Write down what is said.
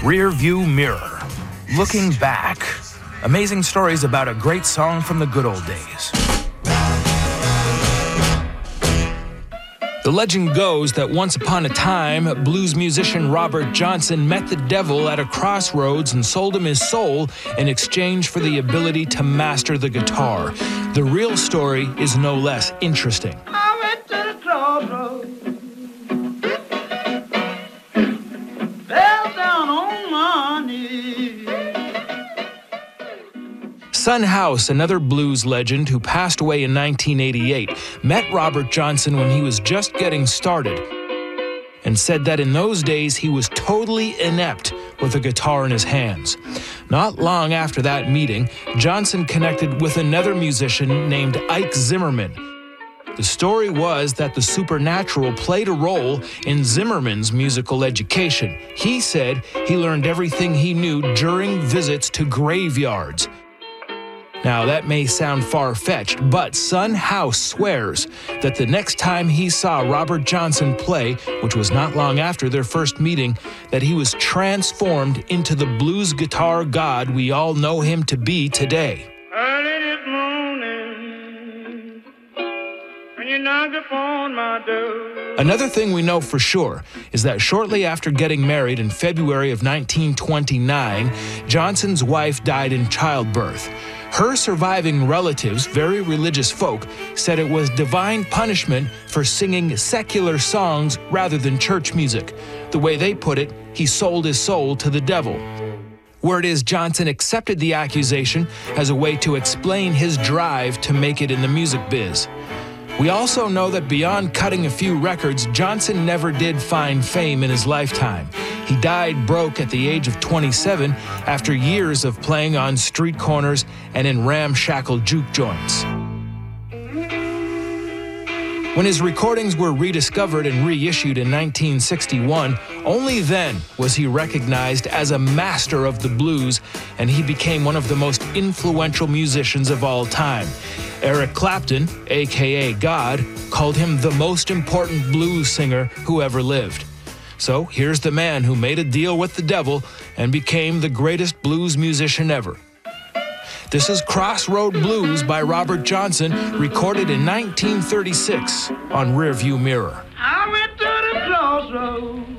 Rear View Mirror. Looking back. Amazing stories about a great song from the good old days. The legend goes that once upon a time, blues musician Robert Johnson met the devil at a crossroads and sold him his soul in exchange for the ability to master the guitar. The real story is no less interesting. I went to the crossroads, fell down on my knees. Son House, another blues legend who passed away in 1988, met Robert Johnson when he was just getting started and said that in those days he was totally inept with a guitar in his hands. Not long after that meeting, Johnson connected with another musician named Ike Zimmerman. The story was that the supernatural played a role in Zimmerman's musical education. He said he learned everything he knew during visits to graveyards. Now, that may sound far-fetched, but Son House swears that the next time he saw Robert Johnson play, which was not long after their first meeting, that he was transformed into the blues guitar god we all know him to be today. Early this morning, when you knocked upon my door. Another thing we know for sure is that shortly after getting married in February of 1929, Johnson's wife died in childbirth. Her surviving relatives, very religious folk, said it was divine punishment for singing secular songs rather than church music. The way they put it, he sold his soul to the devil. Word is Johnson accepted the accusation as a way to explain his drive to make it in the music biz. We also know that beyond cutting a few records, Johnson never did find fame in his lifetime. He died broke at the age of 27 after years of playing on street corners and in ramshackle juke joints. When his recordings were rediscovered and reissued in 1961, only then was he recognized as a master of the blues, and he became one of the most influential musicians of all time. Eric Clapton, a.k.a. God, called him the most important blues singer who ever lived. So here's the man who made a deal with the devil and became the greatest blues musician ever. This is Crossroad Blues by Robert Johnson, recorded in 1936 on Rear View Mirror. I went to the crossroads.